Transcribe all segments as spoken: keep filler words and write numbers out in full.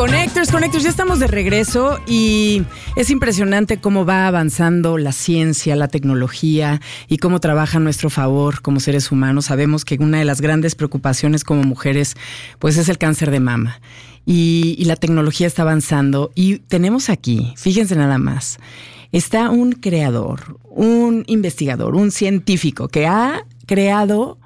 Connectors, Connectors, ya estamos de regreso y es impresionante cómo va avanzando la ciencia, la tecnología y cómo trabaja a nuestro favor como seres humanos. Sabemos que una de las grandes preocupaciones como mujeres pues es el cáncer de mama y, y la tecnología está avanzando y tenemos aquí, fíjense nada más, está un creador, un investigador, un científico que ha creado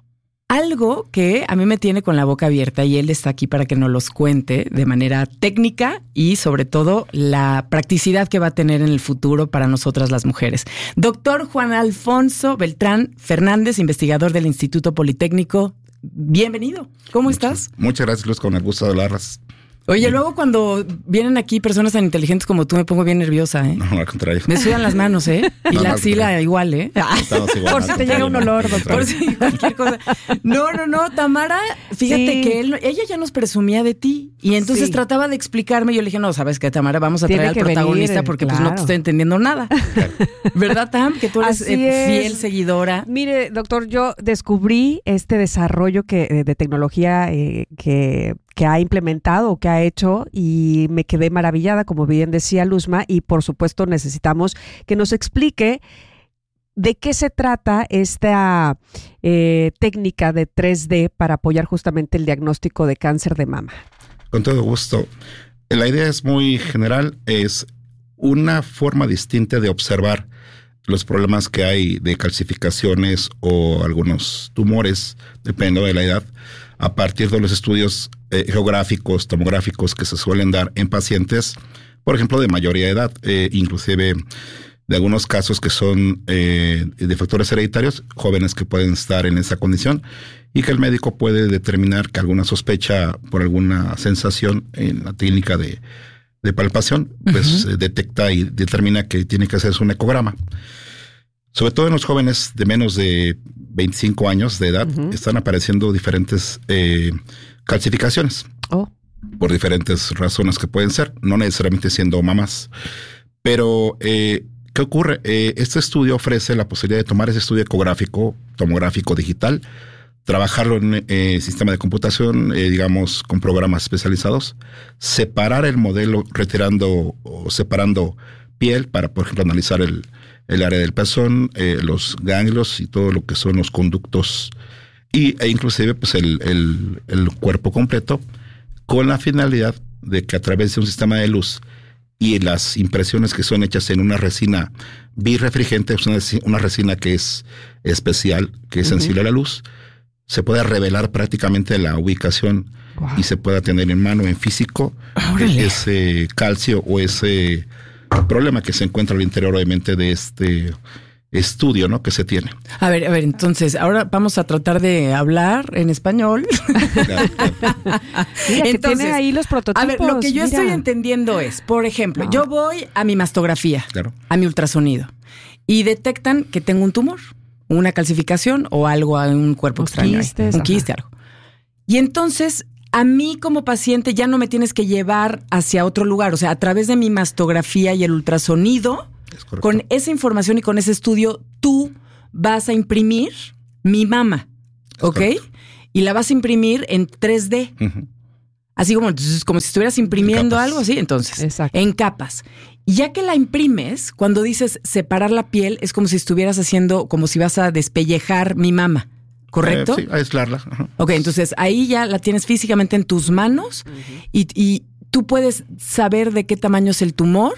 algo que a mí me tiene con la boca abierta y él está aquí para que nos los cuente de manera técnica y sobre todo la practicidad que va a tener en el futuro para nosotras las mujeres. Doctor Juan Alfonso Beltrán Fernández, investigador del Instituto Politécnico. Bienvenido. ¿Cómo muchas, estás? Muchas gracias, Luz, con el gusto de hablarlas. Oye, luego cuando vienen aquí personas tan inteligentes como tú me pongo bien nerviosa, ¿eh? No, al contrario. Me sudan las manos, ¿eh? Y no, la no, axila igual, ¿eh? Igual, Por si te llega un olor, doctor. Por si cualquier cosa. No, no, no, Tamara, fíjate sí. que él, ella ya nos presumía de ti y entonces sí. trataba de explicarme y yo le dije, no, ¿sabes qué, Tamara? Vamos a Tiene traer al protagonista venir, porque claro. pues no te estoy entendiendo nada. Claro. ¿Verdad, Tam? Que tú eres eh, fiel seguidora. Mire, doctor, yo descubrí este desarrollo que de tecnología eh, que... que ha implementado, que ha hecho y me quedé maravillada, como bien decía Luzma, y por supuesto necesitamos que nos explique de qué se trata esta eh, técnica de tres D para apoyar justamente el diagnóstico de cáncer de mama. Con todo gusto. La idea es muy general, es una forma distinta de observar los problemas que hay de calcificaciones o algunos tumores, dependiendo de la edad, a partir de los estudios eh, geográficos, tomográficos que se suelen dar en pacientes, por ejemplo, de mayoría de edad, eh, inclusive de algunos casos que son eh, de factores hereditarios, jóvenes que pueden estar en esa condición y que el médico puede determinar que alguna sospecha por alguna sensación en la técnica de, de palpación, pues uh-huh. eh, detecta y determina que tiene que hacerse un ecograma. Sobre todo en los jóvenes de menos de veinticinco años de edad, uh-huh. están apareciendo diferentes eh, calcificaciones. Oh. Por diferentes razones que pueden ser, no necesariamente siendo mamás. Pero, eh, ¿qué ocurre? Eh, este estudio ofrece la posibilidad de tomar ese estudio ecográfico, tomográfico digital, trabajarlo en eh, sistema de computación, eh, digamos, con programas especializados, separar el modelo retirando o separando piel para, por ejemplo, analizar el el área del pezón, eh, los ganglios y todo lo que son los conductos y, e inclusive pues el, el, el cuerpo completo con la finalidad de que a través de un sistema de luz y las impresiones que son hechas en una resina birrefringente, una, una resina que es especial, que es uh-huh. sensible a la luz, se pueda revelar prácticamente la ubicación wow. y se pueda tener en mano, en físico, ¡órale! Ese calcio o ese problema que se encuentra al interior obviamente de este estudio, ¿no? Que se tiene. A ver, a ver, entonces, ahora vamos a tratar de hablar en español. Claro, claro. Mira, que entonces, tiene ahí los prototipos. A ver, lo que yo mira. estoy entendiendo es, por ejemplo, no. yo voy a mi mastografía, claro. a mi ultrasonido, y detectan que tengo un tumor, una calcificación o algo en un cuerpo un extraño. Quistes, un quiste, algo. Y entonces, a mí como paciente ya no me tienes que llevar hacia otro lugar. O sea, a través de mi mastografía y el ultrasonido, con esa información y con ese estudio, tú vas a imprimir mi mama, es ¿ok? Correcto. Y la vas a imprimir en tres D. Uh-huh. Así como, como si estuvieras imprimiendo algo así, entonces, exacto. en capas. Y ya que la imprimes, cuando dices separar la piel, es como si estuvieras haciendo, como si vas a despellejar mi mama. ¿Correcto? Eh, sí, aislarla. Uh-huh. Ok, entonces ahí ya la tienes físicamente en tus manos uh-huh. y, y tú puedes saber de qué tamaño es el tumor.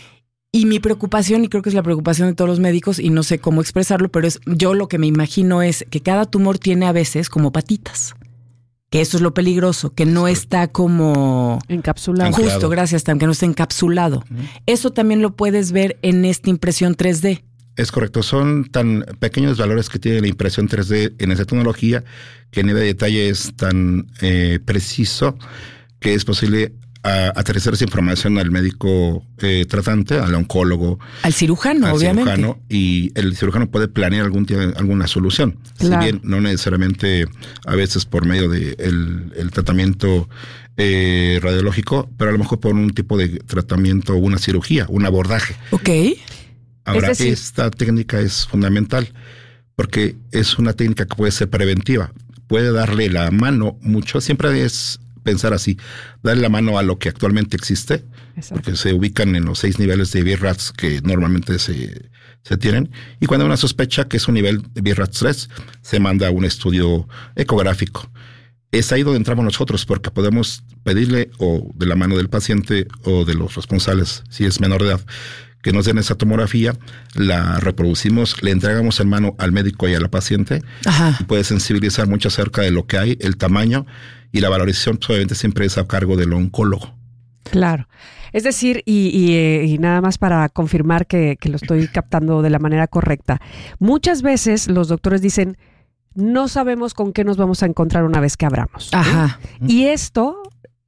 Y mi preocupación, y creo que es la preocupación de todos los médicos, y no sé cómo expresarlo, pero es yo lo que me imagino es que cada tumor tiene a veces como patitas. Que eso es lo peligroso, que no está como... encapsulado. Justo, Anclado. Gracias, Tam, que no está encapsulado. Uh-huh. Eso también lo puedes ver en esta impresión tres D. Es correcto, son tan pequeños valores que tiene la impresión tres D en esa tecnología que a nivel de detalle es tan eh, preciso que es posible a, aterrizar esa información al médico eh, tratante, al oncólogo. Al cirujano, al obviamente. Cirujano, y el cirujano puede planear algún alguna solución. Claro. Si bien no necesariamente a veces por medio de el, el tratamiento eh, radiológico, pero a lo mejor por un tipo de tratamiento, una cirugía, un abordaje. Ok. Ahora, es decir, esta técnica es fundamental porque es una técnica que puede ser preventiva. Puede darle la mano mucho. Siempre es pensar así, darle la mano a lo que actualmente existe, exacto, porque se ubican en los seis niveles de B I R A T S que normalmente se, se tienen, y cuando hay una sospecha que es un nivel de B I R A T S tres, se manda un estudio ecográfico. Es ahí donde entramos nosotros, porque podemos pedirle o de la mano del paciente o de los responsables, si es menor de edad, que nos den esa tomografía, la reproducimos, le entregamos en mano al médico y a la paciente. Ajá. Y puede sensibilizar mucho acerca de lo que hay, el tamaño, y la valorización pues, obviamente siempre es a cargo del oncólogo. Claro. Es decir, y, y, y nada más para confirmar que, que lo estoy captando de la manera correcta, muchas veces los doctores dicen, no sabemos con qué nos vamos a encontrar una vez que abramos. Ajá. ¿Sí? Y esto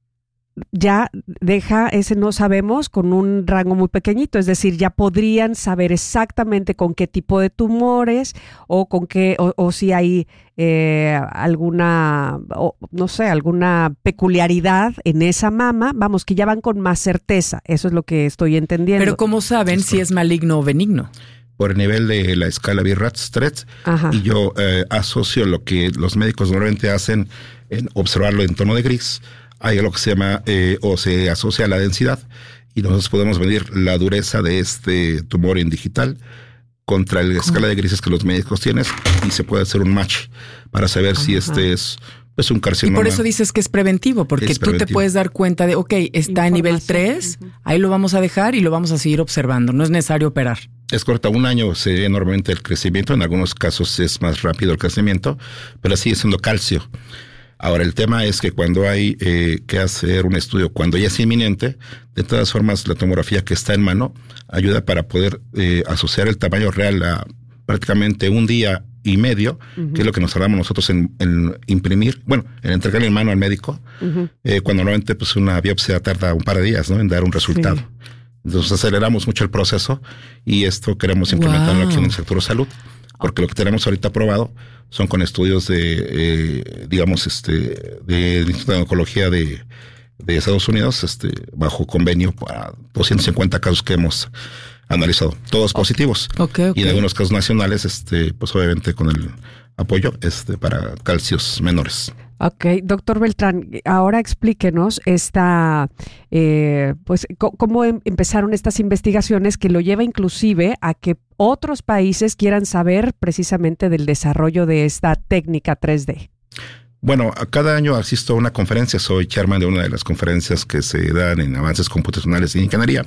ya deja ese no sabemos con un rango muy pequeñito, es decir, ya podrían saber exactamente con qué tipo de tumores o con qué, o, o si hay eh, alguna, o, no sé, alguna peculiaridad en esa mama, vamos, que ya van con más certeza, eso es lo que estoy entendiendo. Pero ¿cómo saben si es maligno o benigno? Por el nivel de la escala B I R A T S tres, ajá, y yo eh, asocio lo que los médicos normalmente hacen en observarlo en tono de gris. Hay algo que se llama eh, o se asocia a la densidad, y nosotros podemos medir la dureza de este tumor en digital contra la escala de grises que los médicos tienen, y se puede hacer un match para saber, ajá, si este es pues un carcinoma. Y por eso dices que es preventivo, porque es tú preventivo. Te puedes dar cuenta de, ok, está en nivel tres, uh-huh, ahí lo vamos a dejar y lo vamos a seguir observando, no es necesario operar. Es correcto, un año se ve normalmente el crecimiento, en algunos casos es más rápido el crecimiento, pero sigue siendo calcio. Ahora, el tema es que cuando hay eh, que hacer un estudio, cuando ya es inminente, de todas formas la tomografía que está en mano ayuda para poder eh, asociar el tamaño real a prácticamente un día y medio, uh-huh, que es lo que nos tardamos nosotros en, en imprimir, bueno, en entregarle en mano al médico, uh-huh, eh, cuando normalmente pues una biopsia tarda un par de días, ¿no?, en dar un resultado. Sí. Entonces aceleramos mucho el proceso y esto queremos implementarlo, wow, aquí en el sector salud, porque lo que tenemos ahorita aprobado son con estudios de, eh, digamos, este, del Instituto de Oncología de, de Estados Unidos, este, bajo convenio para doscientos cincuenta casos que hemos analizado, todos positivos. Okay, okay. Y en algunos casos nacionales, este, pues obviamente con el apoyo, este, para calcios menores. Ok, doctor Beltrán, ahora explíquenos esta, eh, pues, cómo em- empezaron estas investigaciones que lo lleva inclusive a que otros países quieran saber precisamente del desarrollo de esta técnica tres D. Bueno, cada año asisto a una conferencia, soy chairman de una de las conferencias que se dan en avances computacionales y ingeniería.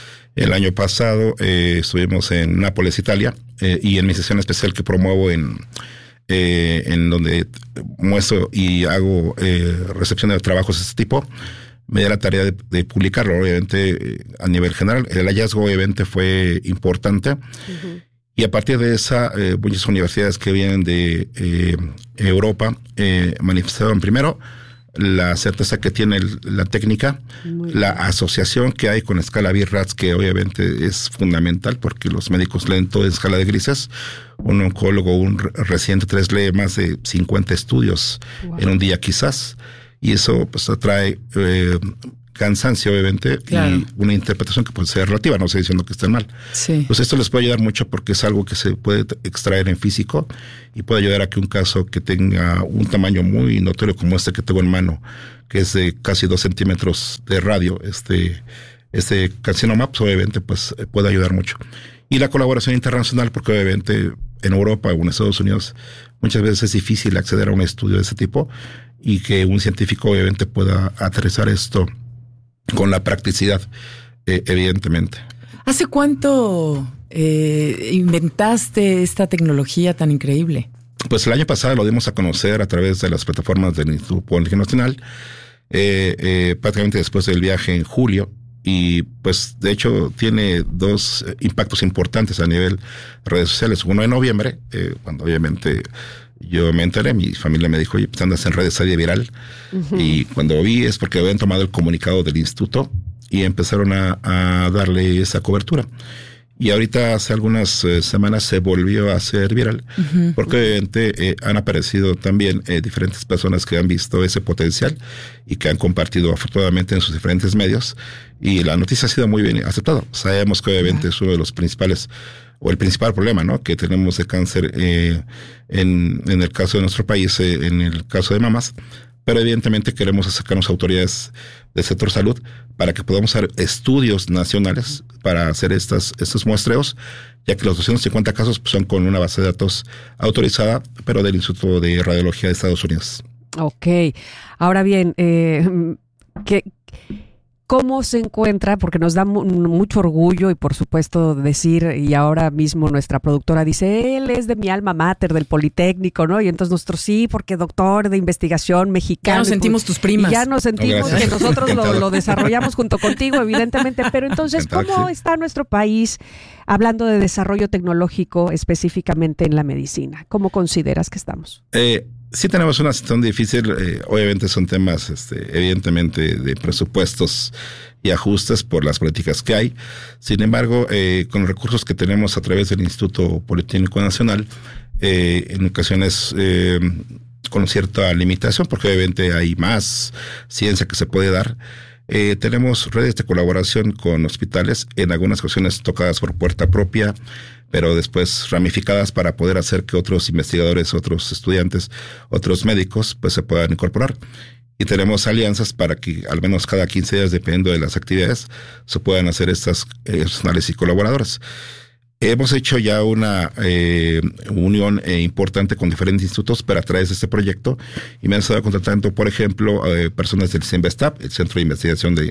El año pasado eh, estuvimos en Nápoles, Italia, eh, y en mi sesión especial que promuevo en... Eh, en donde muestro y hago eh, recepción de trabajos de este tipo, me da la tarea de, de publicarlo, obviamente, eh, a nivel general. El hallazgo, obviamente, fue importante. Uh-huh. Y a partir de esa, eh, muchas universidades que vienen de eh, Europa eh, manifestaron primero la certeza que tiene el, la técnica, muy la bien, asociación que hay con escala B I R A T S, que obviamente es fundamental porque los médicos leen todo en escala de grises. Un oncólogo, un residente tres lee más de cincuenta estudios, wow, en un día quizás, y eso pues atrae eh, cansancio obviamente, claro, y una interpretación que puede ser relativa, no estoy diciendo que estén mal. Sí. Pues esto les puede ayudar mucho porque es algo que se puede extraer en físico y puede ayudar a que un caso que tenga un tamaño muy notorio como este que tengo en mano, que es de casi dos centímetros de radio, este, este carcinoma, pues obviamente pues puede ayudar mucho. Y la colaboración internacional, porque obviamente en Europa o en Estados Unidos muchas veces es difícil acceder a un estudio de ese tipo y que un científico obviamente pueda aterrizar esto con la practicidad, eh, evidentemente. ¿Hace cuánto eh, inventaste esta tecnología tan increíble? Pues el año pasado lo dimos a conocer a través de las plataformas del Instituto Politécnico Nacional, eh, eh, prácticamente después del viaje en julio. Y pues de hecho tiene dos impactos importantes a nivel redes sociales. Uno en noviembre, eh, cuando obviamente yo me enteré, mi familia me dijo, oye, pues andas en redes de viral. Uh-huh. Y cuando vi es porque habían tomado el comunicado del instituto y empezaron a, a darle esa cobertura. Y ahorita hace algunas eh, semanas se volvió a hacer viral, uh-huh, porque obviamente eh, han aparecido también eh, diferentes personas que han visto ese potencial y que han compartido afortunadamente en sus diferentes medios, y la noticia ha sido muy bien aceptada. Sabemos que obviamente uh-huh, es uno de los principales, o el principal problema, ¿no?, que tenemos de cáncer eh, en, en el caso de nuestro país, eh, en el caso de mamas, pero evidentemente queremos acercarnos a autoridades del sector salud para que podamos hacer estudios nacionales para hacer estas, estos muestreos, ya que los doscientos cincuenta casos pues, son con una base de datos autorizada, pero del Instituto de Radiología de Estados Unidos. Ok. Ahora bien, eh, ¿qué... ¿cómo se encuentra? Porque nos da mu- mucho orgullo y por supuesto decir, y ahora mismo nuestra productora dice, él es de mi alma mater, del Politécnico, ¿no? Y entonces nosotros sí, porque doctor de investigación mexicano. Ya nos sentimos tus primas. Y ya nos sentimos No, que nosotros lo, lo desarrollamos junto contigo, evidentemente. Pero entonces, ¿cómo está nuestro país hablando de desarrollo tecnológico específicamente en la medicina? ¿Cómo consideras que estamos? Eh, Sí tenemos una situación difícil, eh, obviamente son temas este, evidentemente de presupuestos y ajustes por las políticas que hay. Sin embargo, eh, con los recursos que tenemos a través del Instituto Politécnico Nacional, eh, en ocasiones eh, con cierta limitación, porque obviamente hay más ciencia que se puede dar, eh, tenemos redes de colaboración con hospitales, en algunas ocasiones tocadas por puerta propia, pero después ramificadas para poder hacer que otros investigadores, otros estudiantes, otros médicos, pues se puedan incorporar. Y tenemos alianzas para que al menos cada quince días, dependiendo de las actividades, se puedan hacer estas eh, análisis colaboradoras. Hemos hecho ya una eh, unión eh, importante con diferentes institutos para a través de este proyecto y me han estado contratando, por ejemplo, eh, personas del CINVESTAP, el Centro de Investigación de,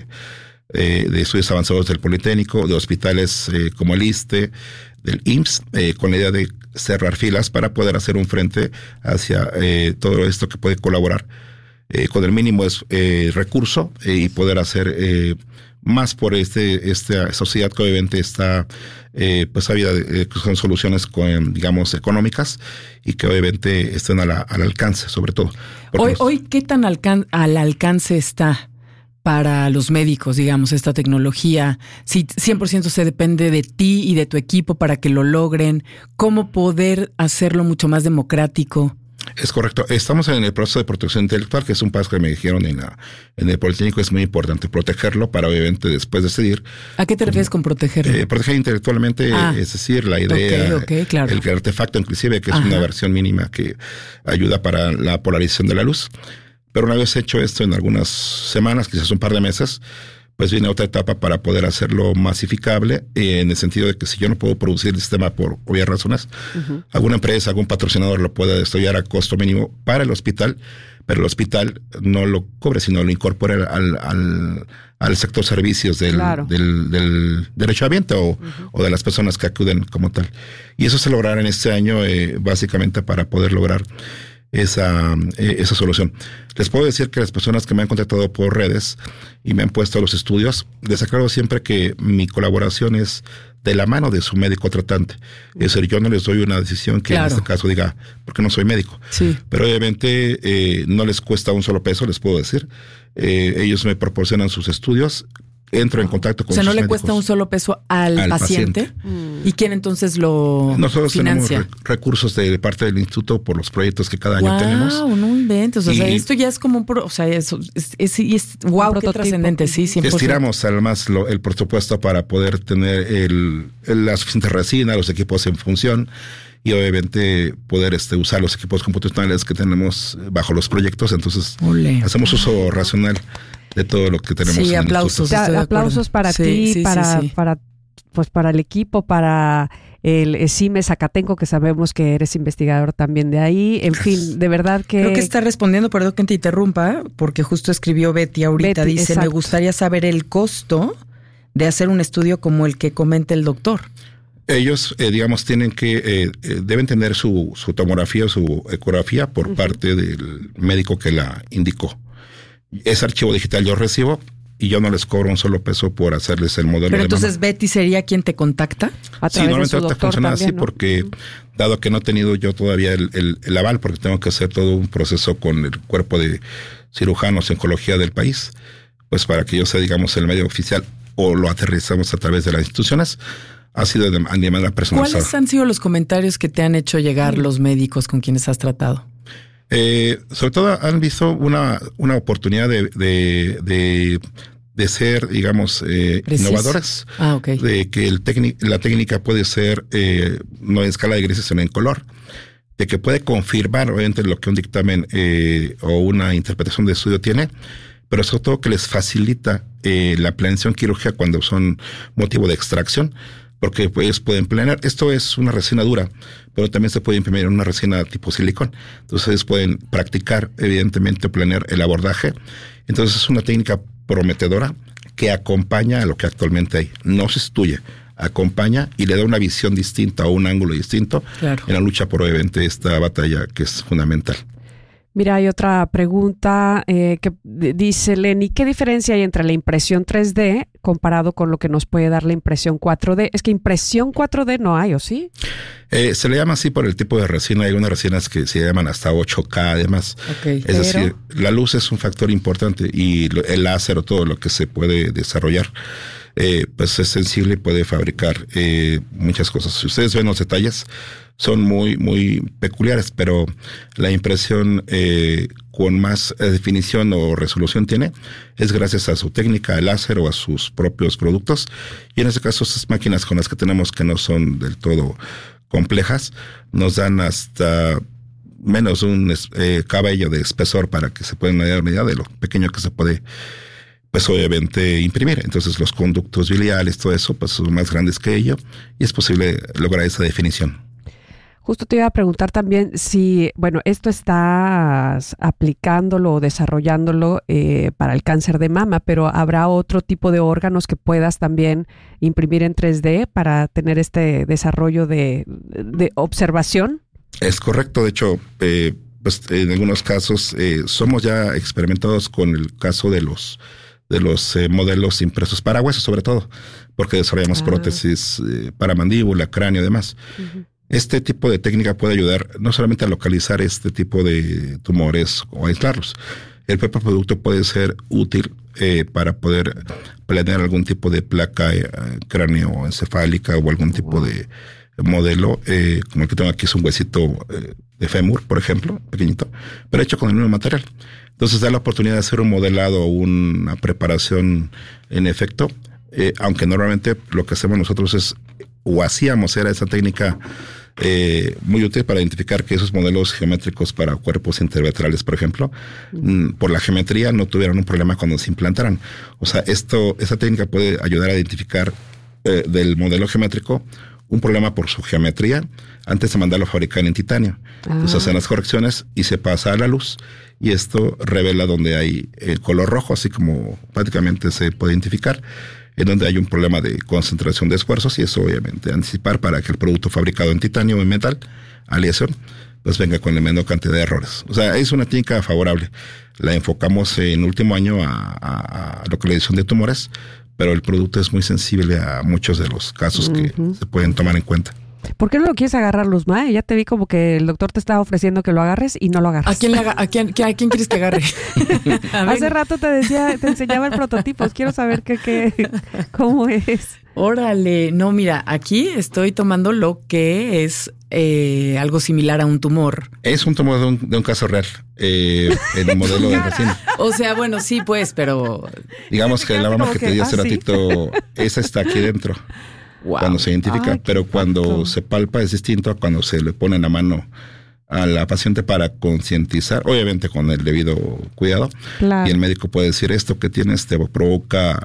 eh, de Estudios Avanzados del Politécnico, de hospitales eh, como el ISSSTE, del I M S S, eh, con la idea de cerrar filas para poder hacer un frente hacia eh, todo esto que puede colaborar eh, con el mínimo es, eh, recurso eh, y poder hacer eh, más por este esta sociedad que obviamente está eh, pues habida de, eh, son soluciones con, digamos económicas y que obviamente estén a la, al alcance sobre todo. Hoy, nos... hoy ¿qué tan alcan- al alcance está para los médicos, digamos, esta tecnología? Si cien por ciento se depende de ti y de tu equipo para que lo logren, ¿cómo poder hacerlo mucho más democrático? Es correcto. Estamos en el proceso de protección intelectual, que es un paso que me dijeron en, la, en el Politécnico. Es muy importante protegerlo para obviamente después decidir. ¿A qué te refieres con protegerlo? Eh, proteger intelectualmente, ah, es decir, la idea, okay, okay, claro. el artefacto inclusive, que es Ajá. una versión mínima que ayuda para la polarización de la luz. Pero una vez hecho esto en algunas semanas, quizás un par de meses, pues viene otra etapa para poder hacerlo masificable, eh, en el sentido de que si yo no puedo producir el sistema por obvias razones, uh-huh. alguna empresa, algún patrocinador lo pueda desarrollar a costo mínimo para el hospital, pero el hospital no lo cobre, sino lo incorpora al, al, al sector servicios del, claro. del, del derechohabiente o, uh-huh. o de las personas que acuden como tal. Y eso se logrará en este año, eh, básicamente para poder lograr esa, eh, esa solución. Les puedo decir que las personas que me han contactado por redes y me han puesto a los estudios, les aclaro siempre que mi colaboración es de la mano de su médico tratante. Es decir, yo no les doy una decisión que claro. en este caso diga, porque no soy médico. Sí. Pero obviamente eh, no les cuesta un solo peso, les puedo decir. Eh, ellos me proporcionan sus estudios. Entro en contacto con sus O sea, no le médicos. Cuesta un solo peso al, al paciente. paciente. Mm. ¿Y quién entonces lo Nosotros financia? tenemos re- recursos de parte del instituto por los proyectos que cada año wow, tenemos. No inventes. O y, sea, esto ya es como un pro, o sea, eso es, es, es, es wow, qué trascendente, sí, cien por ciento. Estiramos además lo, el presupuesto para poder tener el, el, la suficiente resina, los equipos en función y obviamente poder este, usar los equipos computacionales que tenemos bajo los proyectos. Entonces, Olé. hacemos uso racional de todo lo que tenemos. Sí, en aplausos. el aplausos para sí, ti, sí, para, sí, sí. para, pues para el equipo, para el CIME Zacatenco, que sabemos que eres investigador también de ahí. En fin, de verdad que... Creo que está respondiendo, perdón que te interrumpa, porque justo escribió Betty ahorita, Betty, dice, exacto. me gustaría saber el costo de hacer un estudio como el que comenta el doctor. Ellos, eh, digamos, tienen que, eh, eh, deben tener su, su tomografía o su ecografía por uh-huh. parte del médico que la indicó. Ese archivo digital yo recibo y yo no les cobro un solo peso por hacerles el modelo. Pero de entonces mano. Betty sería quien te contacta. A sí, normalmente te funciona así, ¿no? porque uh-huh. dado que no he tenido yo todavía el, el, el aval, porque tengo que hacer todo un proceso con el cuerpo de cirujanos en oncología del país, pues para que yo sea, digamos, el medio oficial o lo aterrizamos a través de las instituciones, ha sido de, de manera personalizada. ¿Cuáles han sido los comentarios que te han hecho llegar los médicos con quienes has tratado? Eh, sobre todo han visto una, una oportunidad de, de, de, de ser, digamos, eh, innovadores. Ah, okay. De que el técnic, la técnica puede ser eh, no en escala de grises, sino en color. de que puede confirmar obviamente lo que un dictamen eh, o una interpretación de estudio tiene, pero sobre todo que les facilita eh, la planeación quirúrgica cuando son motivo de extracción, porque pues pueden planear. Esto es una resina dura, pero también se puede imprimir en una resina tipo silicón. Entonces pueden practicar evidentemente planear el abordaje. Entonces es una técnica prometedora que acompaña a lo que actualmente hay, no sustituye, acompaña y le da una visión distinta o un ángulo distinto claro. en la lucha por obviamente esta batalla que es fundamental. Mira, hay otra pregunta eh, que dice Lenny, ¿qué diferencia hay entre la impresión tres D comparado con lo que nos puede dar la impresión cuatro D? Es que impresión cuatro D no hay, ¿o sí? Eh, se le llama así por el tipo de resina. Hay unas resinas que se llaman hasta ocho K además. Okay, es pero... decir, la luz es un factor importante y el láser o todo lo que se puede desarrollar eh, pues es sensible y puede fabricar eh, muchas cosas. Si ustedes ven los detalles, son muy, muy peculiares, pero la impresión eh, con más definición o resolución tiene es gracias a su técnica de láser o a sus propios productos. Y en este caso, estas máquinas con las que tenemos que no son del todo complejas, nos dan hasta menos un eh, cabello de espesor para que se puedan dar medida de lo pequeño que se puede, pues obviamente imprimir. Entonces los conductos biliares, todo eso, pues son más grandes que ello y es posible lograr esa definición. Justo te iba a preguntar también si, bueno, esto estás aplicándolo o desarrollándolo eh, para el cáncer de mama, pero ¿habrá otro tipo de órganos que puedas también imprimir en tres D para tener este desarrollo de, de observación? Es correcto. De hecho, eh, pues en algunos casos eh, somos ya experimentados con el caso de los de los eh, modelos impresos para huesos, sobre todo, porque desarrollamos ah. prótesis eh, para mandíbula, cráneo y demás. Uh-huh. Este tipo de técnica puede ayudar no solamente a localizar este tipo de tumores o aislarlos. El propio producto puede ser útil eh, para poder planear algún tipo de placa eh, cráneoencefálica o algún tipo de modelo, eh, como el que tengo aquí es un huesito eh, de fémur, por ejemplo, pequeñito, pero hecho con el mismo material. Entonces da la oportunidad de hacer un modelado o una preparación en efecto, eh, aunque normalmente lo que hacemos nosotros es, o hacíamos, era esa técnica Eh, muy útil para identificar que esos modelos geométricos para cuerpos intervertebrales, por ejemplo, mm, por la geometría no tuvieran un problema cuando se implantaran. O sea, esto, esta técnica puede ayudar a identificar eh, del modelo geométrico un problema por su geometría antes de mandarlo a fabricar en titanio. Ah. Entonces hacen las correcciones y se pasa a la luz y esto revela donde hay el color rojo, así como prácticamente se puede identificar en donde hay un problema de concentración de esfuerzos y eso obviamente anticipar para que el producto fabricado en titanio o en metal, aleación, pues venga con la menor cantidad de errores. O sea, es una técnica favorable. La enfocamos en último año a, a, a localización de tumores, pero el producto es muy sensible a muchos de los casos que uh-huh. se pueden tomar en cuenta. ¿Por qué no lo quieres agarrar, Luzma? Ya te vi como que el doctor te estaba ofreciendo que lo agarres y no lo agarras. ¿A quién, le aga- a quién, a quién quieres que agarre? Hace rato te decía, te enseñaba el prototipo. Quiero saber qué, qué, cómo es. Órale, no, mira, aquí estoy tomando lo que es eh, algo similar a un tumor. Es un tumor de un, de un caso real, eh, en el modelo de resina. O sea, bueno, sí, pues, pero... Digamos que la mama que, que te di hace ratito, esa está aquí dentro. Wow. Cuando se identifica, ay, pero cuando pato. se palpa es distinto a cuando se le pone la mano a la paciente para concientizar, obviamente con el debido cuidado. Claro. Y el médico puede decir esto que tienes te provoca